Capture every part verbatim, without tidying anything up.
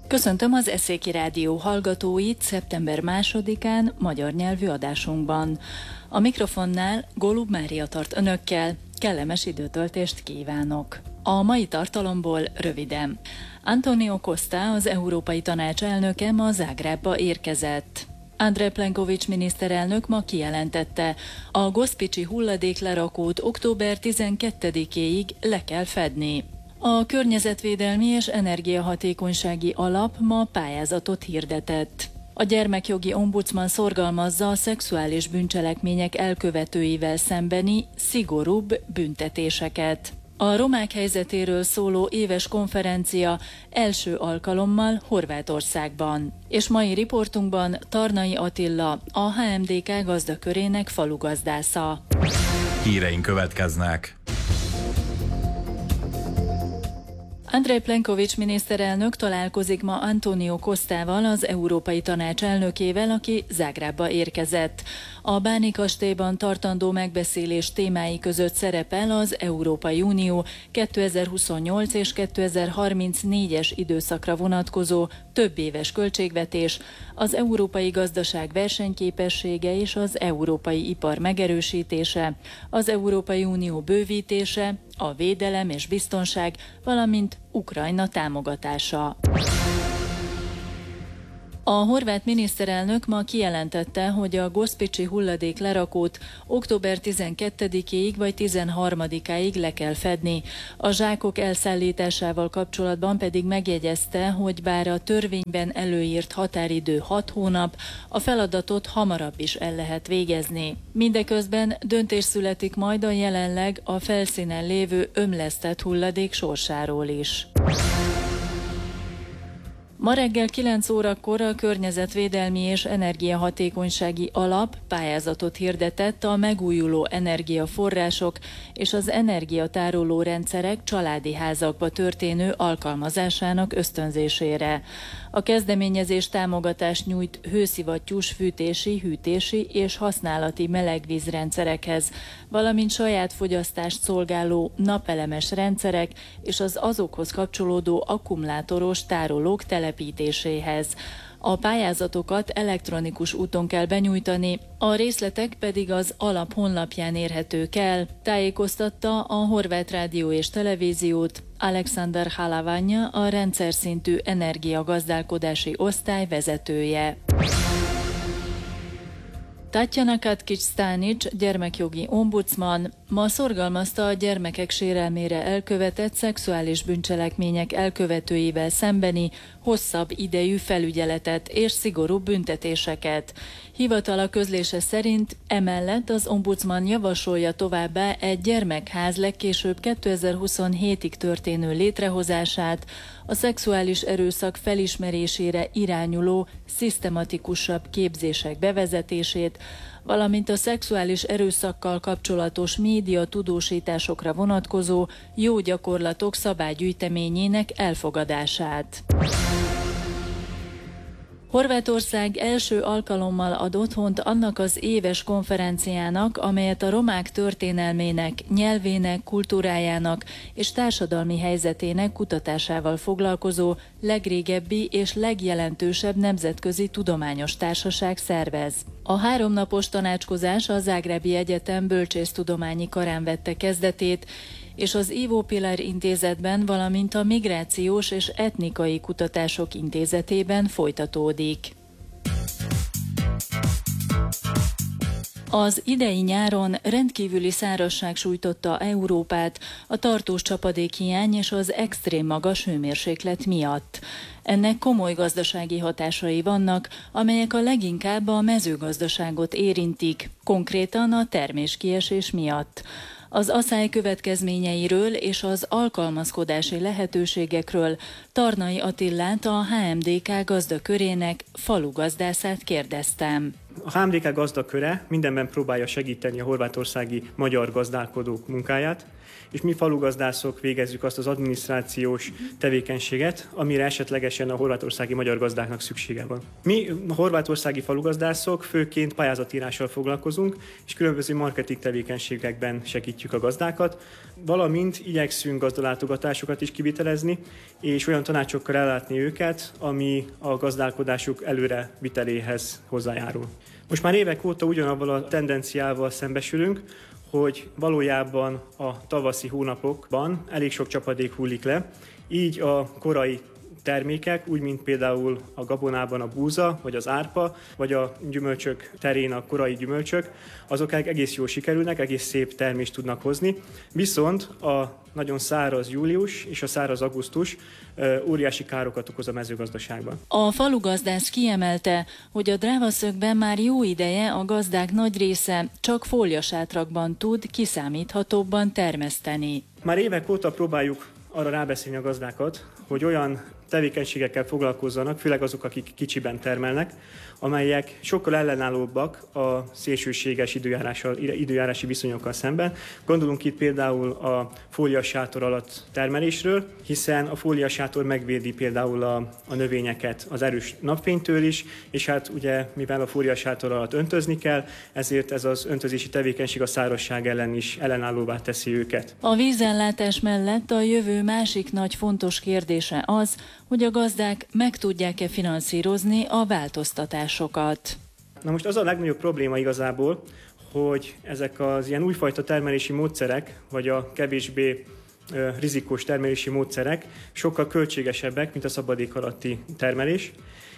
Köszöntöm az Eszéki Rádió hallgatóit szeptember másodikán magyar nyelvű adásunkban. A mikrofonnál Golub Mária tart önökkel, kellemes időtöltést kívánok. A mai tartalomból röviden. Antonio Costa, az Európai Tanács elnöke ma Zágrábba érkezett. Andrej Plenković miniszterelnök ma kijelentette, a Gospici hulladéklerakót október tizenkettedikéig le kell fedni. A Környezetvédelmi és Energiahatékonysági Alap ma pályázatot hirdetett. A gyermekjogi ombudsman szorgalmazza a szexuális bűncselekmények elkövetőivel szembeni szigorúbb büntetéseket. A romák helyzetéről szóló éves konferencia első alkalommal Horvátországban. És mai riportunkban Tarnai Attila, a há em dé ká gazdakörének falugazdásza. Híreink következnek. Andrej Plenković miniszterelnök találkozik ma Antonio Costával, az Európai Tanács elnökével, aki Zágrábba érkezett. A Báni kastélyban tartandó megbeszélés témái között szerepel az Európai Unió kétezer-huszonnyolc és kétezer-harmincnégyes időszakra vonatkozó többéves költségvetés, az európai gazdaság versenyképessége és az európai ipar megerősítése, az Európai Unió bővítése, a védelem és biztonság, valamint Ukrajna támogatása. A horvát miniszterelnök ma kijelentette, hogy a Gospici hulladék lerakót október tizenkettedikéig vagy tizenharmadikáig le kell fedni. A zsákok elszállításával kapcsolatban pedig megjegyezte, hogy bár a törvényben előírt határidő hat hónap, a feladatot hamarabb is el lehet végezni. Mindeközben döntés születik majd a jelenleg a felszínen lévő ömlesztett hulladék sorsáról is. Ma reggel kilenc órakor a Környezetvédelmi és Energiahatékonysági Alap pályázatot hirdetett a megújuló energiaforrások és az energiatároló rendszerek családi házakba történő alkalmazásának ösztönzésére. A kezdeményezés támogatást nyújt hőszivattyús fűtési, hűtési és használati melegvízrendszerekhez, valamint saját fogyasztást szolgáló napelemes rendszerek és az azokhoz kapcsolódó akkumulátoros tárolók telepítéséhez. A pályázatokat elektronikus úton kell benyújtani, a részletek pedig az alap honlapján érhetők el, tájékoztatta a Horvát Rádió és Televíziót Aleksandar Halavanja, a rendszer szintű energiagazdálkodási osztály vezetője. Tatjana Katkics-Stanics, gyermekjogi ombudsman, ma szorgalmazta a gyermekek sérelmére elkövetett szexuális bűncselekmények elkövetőivel szembeni hosszabb idejű felügyeletet és szigorúbb büntetéseket. Hivatala közlése szerint emellett az ombudsman javasolja továbbá egy gyermekház legkésőbb kétezer-huszonhétig történő létrehozását, a szexuális erőszak felismerésére irányuló szisztematikusabb képzések bevezetését, valamint a szexuális erőszakkal kapcsolatos média tudósításokra vonatkozó jó gyakorlatok szabálygyűjteményének elfogadását. Horvátország első alkalommal ad otthont annak az éves konferenciának, amelyet a romák történelmének, nyelvének, kultúrájának és társadalmi helyzetének kutatásával foglalkozó legrégebbi és legjelentősebb nemzetközi tudományos társaság szervez. A háromnapos tanácskozás a Zágrábi Egyetem bölcsésztudományi karán vette kezdetét, és az Ivo Pilar intézetben, valamint a Migrációs és Etnikai Kutatások Intézetében folytatódik. Az idei nyáron rendkívüli szárazság sújtotta Európát a tartós csapadékhiány és az extrém magas hőmérséklet miatt. Ennek komoly gazdasági hatásai vannak, amelyek a leginkább a mezőgazdaságot érintik, konkrétan a terméskiesés miatt. Az aszály következményeiről és az alkalmazkodási lehetőségekről Tarnai Attilát, a há em dé ká gazdakörének falugazdászát kérdeztem. A há em dé ká gazdaköre mindenben próbálja segíteni a horvátországi magyar gazdálkodók munkáját, és mi falugazdászok végezzük azt az adminisztrációs tevékenységet, amire esetlegesen a horvátországi magyar gazdáknak szüksége van. Mi horvátországi falugazdászok főként pályázatírással foglalkozunk, és különböző marketing tevékenységekben segítjük a gazdákat, valamint igyekszünk gazdalátogatásokat is kivitelezni, és olyan tanácsokkal ellátni őket, ami a gazdálkodásuk előre viteléhez hozzájárul. Most már évek óta ugyanabban a tendenciával szembesülünk, hogy valójában a tavaszi hónapokban elég sok csapadék hullik le, így a korai termékek, úgy mint például a gabonában a búza, vagy az árpa, vagy a gyümölcsök terén a korai gyümölcsök, azok egész jól sikerülnek, egész szép termést tudnak hozni, viszont a nagyon száraz július és a száraz augusztus óriási károkat okoz a mezőgazdaságban. A falugazdász kiemelte, hogy a Drávaszögben már jó ideje a gazdák nagy része csak fóliasátrakban tud kiszámíthatóbban termeszteni. Már évek óta próbáljuk arra rábeszélni a gazdákat, hogy olyan tevékenységekkel foglalkozzanak, főleg azok, akik kicsiben termelnek, amelyek sokkal ellenállóbbak a szélsőséges időjárási viszonyokkal szemben. Gondolunk itt például a fóliasátor alatt termelésről, hiszen a fóliasátor megvédi például a, a növényeket az erős napfénytől is, és hát ugye, mivel a fóliasátor alatt öntözni kell, ezért ez az öntözési tevékenység a szárazság ellen is ellenállóvá teszi őket. A vízellátás mellett a jövő másik nagy fontos kérdése az, hogy a gazdák meg tudják-e finanszírozni a változtatásokat. Na most az a legnagyobb probléma igazából, hogy ezek az ilyen újfajta termelési módszerek, vagy a kevésbé ö, rizikós termelési módszerek sokkal költségesebbek, mint a szabadék alatti termelés,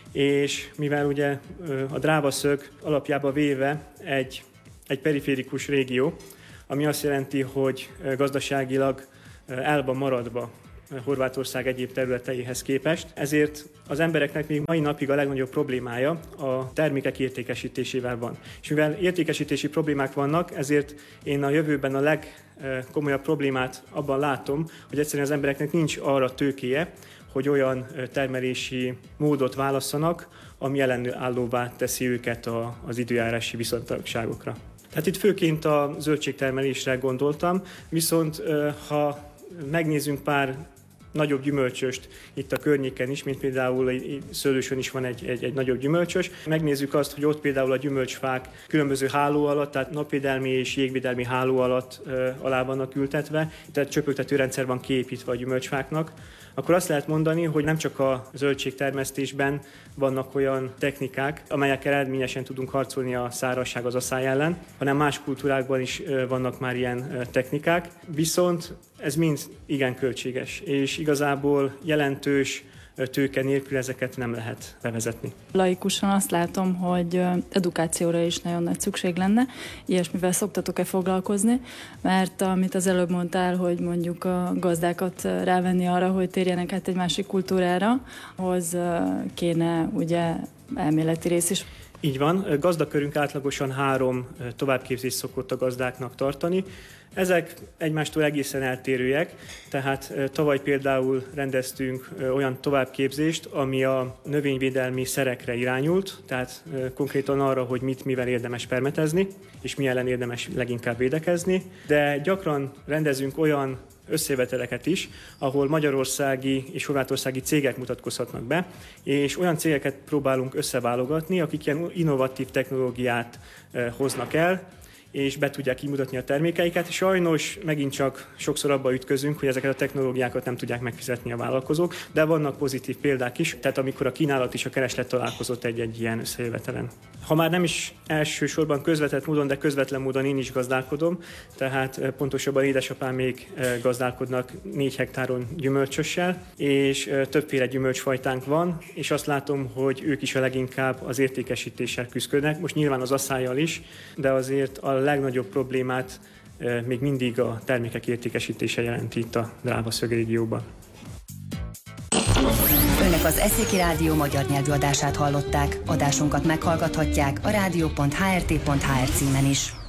és mivel ugye ö, a Drávaszög alapjába véve egy, egy periférikus régió, ami azt jelenti, hogy gazdaságilag el van maradva Horvátország egyéb területeihez képest. Ezért az embereknek még mai napig a legnagyobb problémája a termékek értékesítésével van. És mivel értékesítési problémák vannak, ezért én a jövőben a legkomolyabb problémát abban látom, hogy egyszerűen az embereknek nincs arra tőkéje, hogy olyan termelési módot válasszanak, ami ellenállóvá teszi őket az időjárási viszontagságokra. Tehát itt főként a zöldségtermelésre gondoltam, viszont ha megnézzünk pár nagyobb gyümölcsöst itt a környéken is, mint például Szőlősön is van egy, egy, egy nagyobb gyümölcsös. Megnézzük azt, hogy ott például a gyümölcsfák különböző háló alatt, tehát napvédelmi és jégvédelmi háló alatt ö, alá vannak ültetve, tehát csöpögtető rendszer van kiépítve a gyümölcsfáknak, akkor azt lehet mondani, hogy nem csak a zöldségtermesztésben vannak olyan technikák, amelyekkel eredményesen tudunk harcolni a szárazság, az aszály ellen, hanem más kultúrákban is vannak már ilyen technikák, viszont ez mind igen költséges, és igazából jelentős tőke nélkül ezeket nem lehet bevezetni. Laikusan azt látom, hogy edukációra is nagyon nagy szükség lenne. Ilyesmivel szoktatok-e foglalkozni? Mert amit az előbb mondtál, hogy mondjuk a gazdákat rávenni arra, hogy térjenek át egy másik kultúrára, ahhoz kéne ugye elméleti rész is. Így van, gazdakörünk átlagosan három továbbképzést szokott a gazdáknak tartani. Ezek egymástól egészen eltérőek, tehát tavaly például rendeztünk olyan továbbképzést, ami a növényvédelmi szerekre irányult, tehát konkrétan arra, hogy mit, mivel érdemes permetezni, és mi ellen érdemes leginkább védekezni, de gyakran rendezünk olyan összejöveteleket is, ahol magyarországi és horvátországi cégek mutatkozhatnak be, és olyan cégeket próbálunk összeválogatni, akik ilyen innovatív technológiát hoznak el, és be tudják így mutatni a termékeiket. Sajnos megint csak sokszor abba ütközünk, hogy ezeket a technológiákat nem tudják megfizetni a vállalkozók, de vannak pozitív példák is, tehát amikor a kínálat és a kereslet találkozott egy-egy ilyen összejövetelen. Ha már nem is elsősorban közvetett módon, de közvetlen módon én is gazdálkodom, tehát pontosabban édesapám még gazdálkodnak négy hektáron gyümölcsössel, és többféle gyümölcsfajtánk van, és azt látom, hogy ők is a leginkább az értékesítéssel küzdködnek, most nyilván az asszállyal is, de azért a legnagyobb problémát még mindig a termékek értékesítése jelenti itt a Drávaszög régióban. Önök az Eszéki Rádió magyar nyelvű adását hallották. Adásunkat meghallgathatják a rádió pont há er té pont há er címen is.